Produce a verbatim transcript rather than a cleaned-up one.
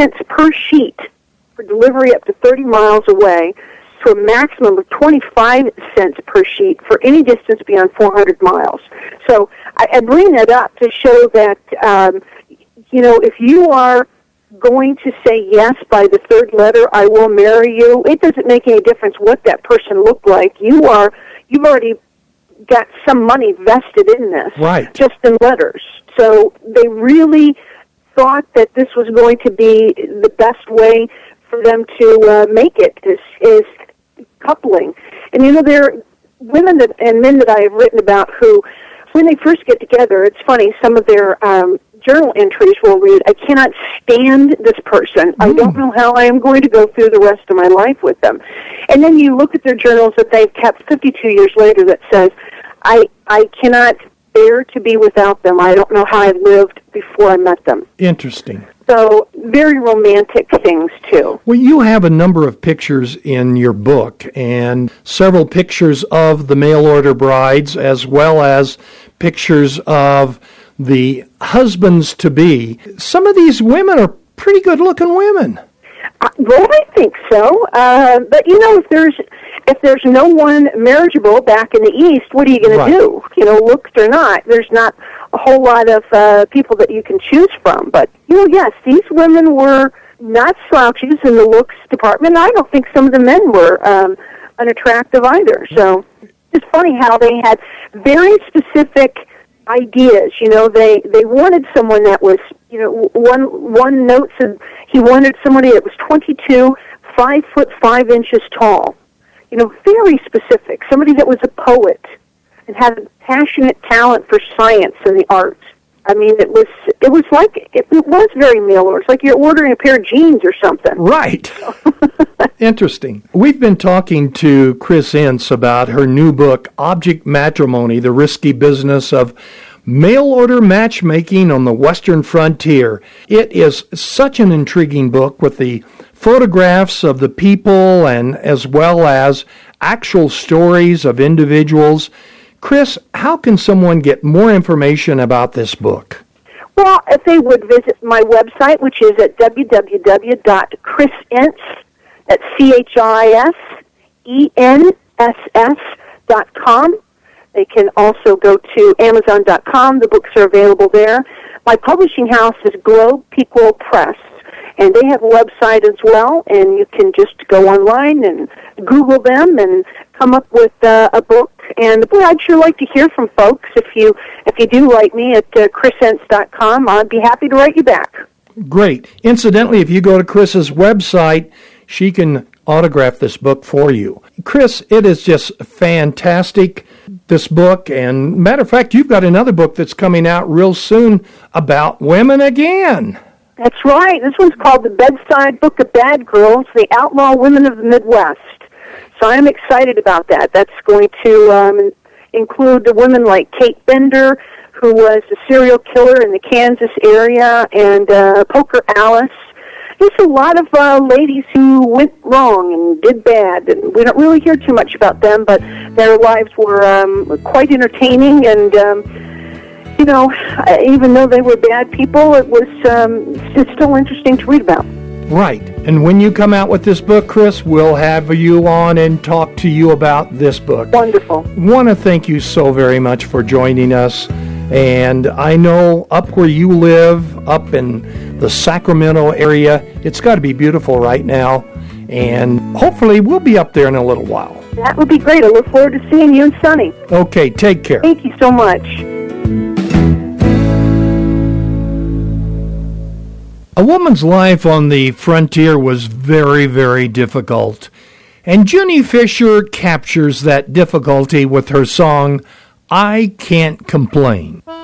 cents per sheet for delivery up to thirty miles away, to a maximum of twenty-five cents per sheet for any distance beyond four hundred miles. So I, I bring that up to show that, um, you know, if you are going to say yes by the third letter, I will marry you, it doesn't make any difference what that person looked like. You are, you've already got some money vested in this, right, just in letters. So they really thought that this was going to be the best way for them to uh, make it, is, is coupling. And, you know, there are women that, and men that I have written about who, when they first get together, it's funny, some of their um, journal entries will read, I cannot stand this person. Mm. I don't know how I am going to go through the rest of my life with them. And then you look at their journals that they've kept fifty-two years later that says, I I cannot bear to be without them. I don't know how I lived before I met them. Interesting. So very romantic things, too. Well, you have a number of pictures in your book, and several pictures of the mail-order brides, as well as pictures of the husbands-to-be. Some of these women are pretty good-looking women. Uh, well, I think so. Uh, but, you know, if there's if there's no one marriageable back in the East, what are you going Right. to do? You know, looks or not, there's not a whole lot of uh, people that you can choose from. But, you know, yes, these women were not slouches in the looks department. I don't think some of the men were um, unattractive either. So it's funny how they had very specific ideas. You know, they, they wanted someone that was, you know, one one note said he wanted somebody that was twenty-two, five foot five inches tall. You know, very specific. Somebody that was a poet and had a passionate talent for science and the arts. I mean, it was it was like it, it was very mail order. It's like you're ordering a pair of jeans or something. Right. Interesting. We've been talking to Chris Ince about her new book, Object Matrimony: The Risky Business of Mail-Order Matchmaking on the Western Frontier. It is such an intriguing book with the photographs of the people and as well as actual stories of individuals. Chris, how can someone get more information about this book? Well, if they would visit my website, which is at w w w dot chris ince, that's C H R I S E N S S dot com. They can also go to amazon dot com. The books are available there. My publishing house is Globe Pequot Press, and they have a website as well, and you can just go online and Google them and come up with uh, a book. And boy, I'd sure like to hear from folks. If you if you do like me at uh, chris ince dot com, I'd be happy to write you back. Great. Incidentally, if you go to Chris's website, she can autograph this book for you. Chris, it is just fantastic, this book. And matter of fact, you've got another book that's coming out real soon about women again. That's right. This one's called The Bedside Book of Bad Girls, The Outlaw Women of the Midwest. So I'm excited about that. That's going to um, include the women like Kate Bender, who was a serial killer in the Kansas area, and uh, Poker Alice. There's a lot of uh, ladies who went wrong and did bad, and we don't really hear too much about them, but their lives were um, quite entertaining, and um, you know, even though they were bad people, it was um, it's still interesting to read about. Right. And when you come out with this book, Chris, we'll have you on and talk to you about this book. Wonderful. Want to thank you so very much for joining us. And I know up where you live, up in the Sacramento area, it's got to be beautiful right now. And hopefully we'll be up there in a little while. That would be great. I look forward to seeing you and Sonny. Okay, take care. Thank you so much. A woman's life on the frontier was very, very difficult. And Junie Fisher captures that difficulty with her song, I Can't Complain.